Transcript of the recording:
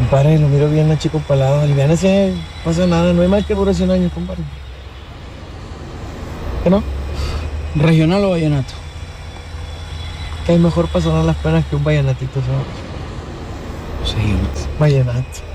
Compadre, lo miro bien a chico palado. Aliviánese, no pasa nada, no hay más que dure 100 años, compadre. ¿Qué no? ¿Regional o vallenato? Que hay mejor para sonar las penas que un vallenatito, ¿sabes? Sí. Vallenato.